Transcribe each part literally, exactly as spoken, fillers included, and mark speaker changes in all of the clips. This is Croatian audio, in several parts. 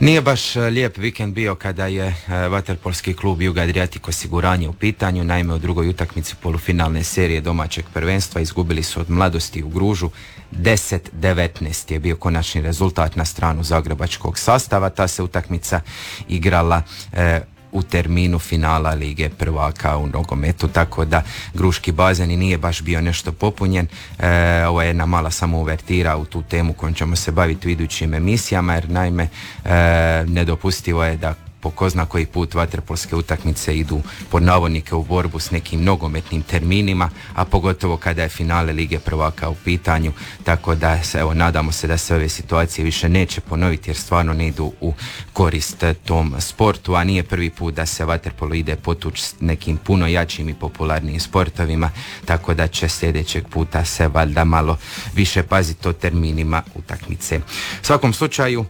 Speaker 1: Nije baš lijep vikend bio kada je vaterpolski klub Juga Adriatic Osiguranje u pitanju. Naime, u drugoj utakmici polufinalne serije domaćeg prvenstva izgubili su od Mladosti u Gružu. deset devetnaest je bio konačni rezultat na stranu zagrebačkog sastava. Ta se utakmica igrala e, u terminu finala Lige prvaka u nogometu, tako da Gruški bazen i nije baš bio nešto popunjen. E, ovo je jedna mala samo uvertira u tu temu kojom ćemo se baviti u idućim emisijama, jer naime e, nedopustivo je da po ko zna koji put vaterpolske utakmice idu pod navodnike u borbu s nekim nogometnim terminima, a pogotovo kada je finale Lige prvaka u pitanju, tako da se, evo, nadamo se da se ove situacije više neće ponoviti, jer stvarno ne idu u korist tom sportu, a nije prvi put da se vaterpolo ide potuć s nekim puno jačim i popularnijim sportovima, tako da će sljedećeg puta se valjda malo više paziti o terminima utakmice. U svakom slučaju,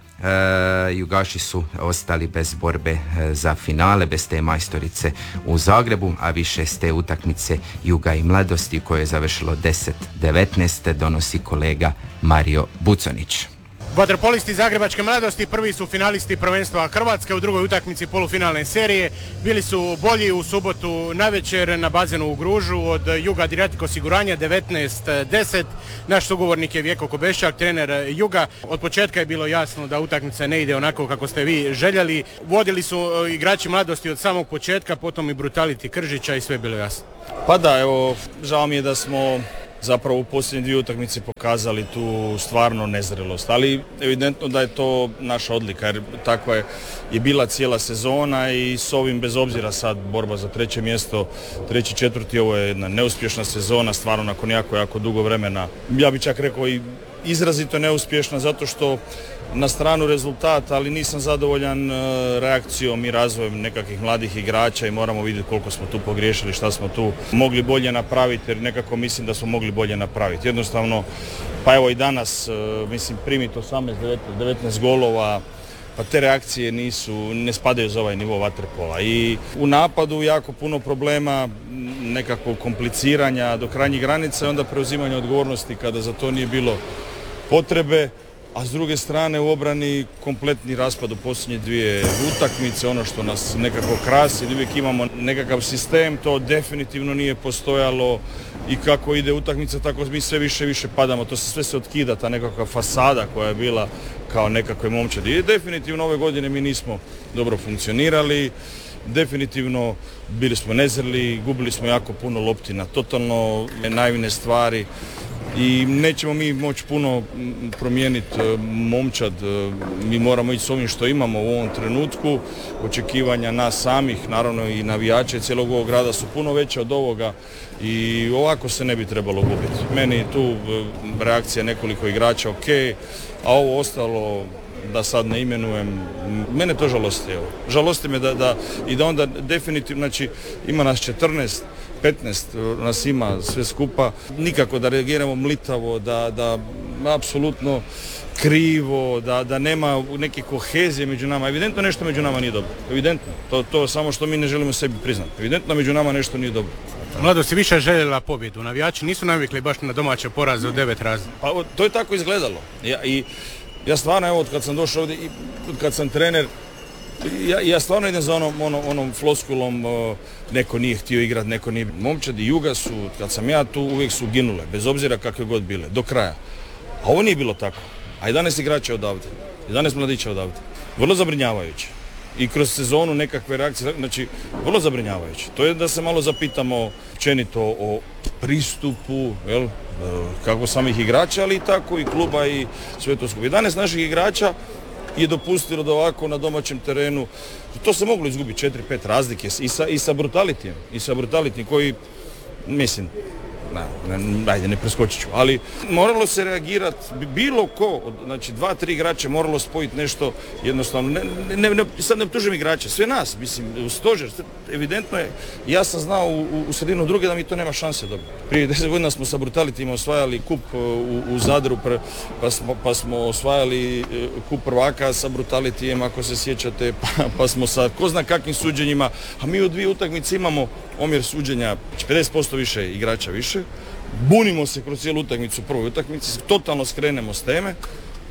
Speaker 1: E, Jugaši su ostali bez borbe e, za finale, bez te majstorice u Zagrebu, a više s te utakmice Juga i Mladosti koje je završilo deset devetnaest donosi kolega Mario Buconić.
Speaker 2: Vaterpolisti Zagrebačke Mladosti prvi su finalisti prvenstva Hrvatske u drugoj utakmici polufinalne serije. Bili su bolji u subotu navečer na bazenu u Gružu od Juga Adriatic Osiguranja devetnaest deset. Naš sugovornik je Vjeko Kobešak, trener Juga. Od početka je bilo jasno da utakmica ne ide onako kako ste vi željeli. Vodili su igrači Mladosti od samog početka, potom i brutality Kržića i sve je bilo jasno.
Speaker 3: Pa da, evo, žao mi je da smo zapravo u posljednje dvije utakmice pokazali tu stvarno nezrelost, ali evidentno da je to naša odlika, jer takva je, je bila cijela sezona i s ovim, bez obzira sad borba za treće mjesto, treći, četvrti, ovo je jedna neuspješna sezona, stvarno nakon jako, jako dugo vremena. Ja bih čak rekao i izrazito neuspješna, zato što na stranu rezultata, ali nisam zadovoljan reakcijom i razvojem nekakvih mladih igrača i moramo vidjeti koliko smo tu pogriješili, šta smo tu mogli bolje napraviti, jer nekako mislim da smo mogli bolje napraviti. Jednostavno, pa evo i danas, mislim, primiti osamnaest devetnaest golova, pa te reakcije nisu, ne spadaju za ovaj nivo vaterpola. I u napadu jako puno problema, nekakvog kompliciranja do krajnjih granica i onda preuzimanja odgovornosti kada za to nije bilo potrebe. A s druge strane u obrani kompletni raspad u posljednje dvije utakmice, ono što nas nekako krasi, da uvijek imamo nekakav sistem, to definitivno nije postojalo i kako ide utakmica, tako mi sve više više padamo, to se sve se otkida, ta nekakva fasada koja je bila kao nekakve momčadi. I definitivno ove godine mi nismo dobro funkcionirali, definitivno bili smo nezreli, gubili smo jako puno lopti na totalno naivne stvari. I nećemo mi moći puno promijeniti momčad, mi moramo ići s ovim što imamo u ovom trenutku. Očekivanja nas samih, naravno i navijača i cijelog ovog grada su puno veće od ovoga i ovako se ne bi trebalo gubiti. Meni tu reakcija nekoliko igrača ok, a ovo ostalo da sad ne imenujem, mene to žalosti. Evo. Žalosti me da, da i da onda definitivno, znači ima nas četrnaest, petnaest nas ima sve skupa, nikako da reagiramo mlitavo, da, da apsolutno krivo, da, da nema neke kohezije među nama. Evidentno nešto među nama nije dobro. Evidentno. To, to samo što mi ne želimo sebi priznati. Evidentno među nama nešto nije dobro.
Speaker 2: Mladost je više željela pobjedu. Navijači nisu navikli baš na domaće poraze od devet razlika.
Speaker 3: Pa to je tako izgledalo. Ja, i, ja stvarno, evo, od kad sam došao ovdje i od kad sam trener, Ja, ja stvarno idem za onom, onom, onom floskulom, uh, neko nije htio igrati, neko nije. Momčadi Juga su, kad sam ja tu, uvijek su ginule, bez obzira kakve god bile, do kraja. A ovo nije bilo tako. A jedanaest igrača odavde, jedanaest mladića odavde. Vrlo zabrinjavajuće. I kroz sezonu nekakve reakcije, znači, vrlo zabrinjavajuće. To je da se malo zapitamo općenito o pristupu, jel, kako samih igrača, ali i tako i kluba i sve to skupo. jedanaest naših igrača je dopustilo da ovako na domaćem terenu, to se moglo izgubiti četiri pet razlike i sa, i sa brutalitijem, i sa brutalitijem koji, mislim, ne, ne, ajde, ne preskočit ću, ali moralo se reagirati, bilo ko, znači dva, tri igrača moralo spojiti nešto jednostavno, ne, ne, ne, sad ne optužujem igrače, sve nas, mislim, u stožer, evidentno je, ja sam znao u, u sredinu druge da mi to nema šanse dobiti. Prije deset godina smo sa brutalitima osvajali kup u, u Zadru, pa smo, pa smo osvajali kup prvaka sa brutalitijem, ako se sjećate, pa, pa smo sa ko zna kakvim suđenjima, a mi u dvije utakmice imamo omjer suđenja pedeset posto više igrača više, bunimo se kroz cijelu utakmicu u prvoj utakmici, totalno skrenemo s teme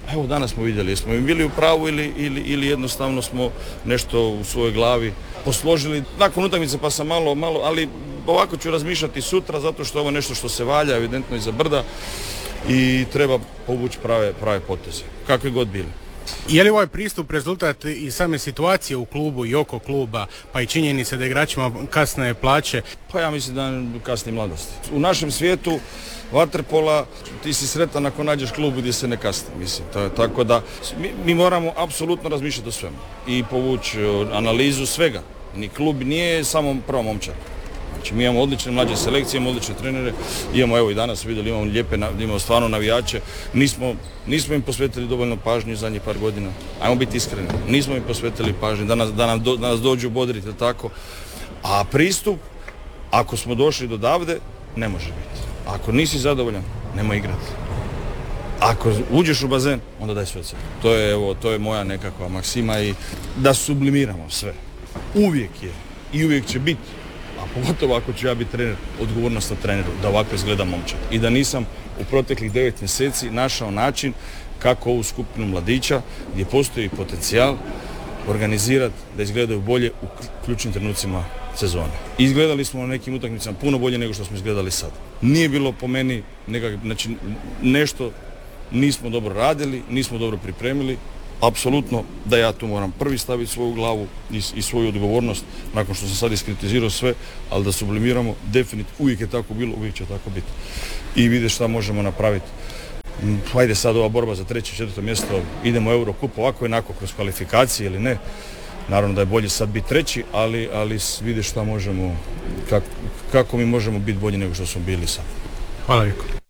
Speaker 3: Evo danas smo vidjeli, jesmo im bili u pravu ili, ili, ili jednostavno smo nešto u svojoj glavi posložili nakon utakmice, pa sam malo, malo, ali ovako ću razmišljati sutra zato što je ovo nešto što se valja, evidentno iza brda i treba povući prave, prave poteze, kakvi god bili.
Speaker 2: Je li ovaj pristup rezultat i same situacije u klubu i oko kluba, pa i činjenice da igračima kasne plaće?
Speaker 3: Pa ja mislim da kasni mladosti. U našem svijetu vaterpola ti si sretan ako nađeš klub gdje se ne kasni, mislim. To, tako da mi, mi moramo apsolutno razmišljati o svemu i povući analizu svega. Ni klub nije samo prva momčad. Znači mi imamo odlične mlađe selekcije, imamo odlične trenere, imamo evo i danas vidjeli, imamo lijepe, imamo stvarno navijače, nismo, nismo im posvetili dovoljno pažnju zadnjih par godina, ajmo biti iskreni, nismo im posvetili pažnju, da nas, da nam do, da nas dođu bodriti, tako, a pristup, ako smo došli do davde, ne može biti. Ako nisi zadovoljan, nemoj igrati. Ako uđeš u bazen, onda daj sve od sebe. To je, evo, to je moja nekakva maksima i da sublimiramo sve. Uvijek je i uvijek će biti, a pogotovo ako ću ja biti trener, odgovornost na treneru, da ovako izgleda momčad. I da nisam u proteklih devet mjeseci našao način kako ovu skupinu mladića, gdje postoji potencijal, organizirati da izgledaju bolje u ključnim trenucima sezone. Izgledali smo na nekim utakmicama puno bolje nego što smo izgledali sad. Nije bilo po meni nekak, znači, nešto nismo dobro radili, nismo dobro pripremili. Apsolutno da ja tu moram prvi staviti svoju glavu i, i svoju odgovornost nakon što sam sad iskritizirao sve, ali da sublimiramo, definitivno uvijek je tako bilo, uvijek će tako biti. I vidjeti šta možemo napraviti. Hajde sad ova borba za treće, četvrto mjesto, idemo u Eurocup ovako i onako kroz kvalifikacije ili ne. Naravno da je bolje sad biti treći, ali, ali vidjeti šta možemo, kako, kako mi možemo biti bolji nego što smo bili sad.
Speaker 2: Hvala lijepo.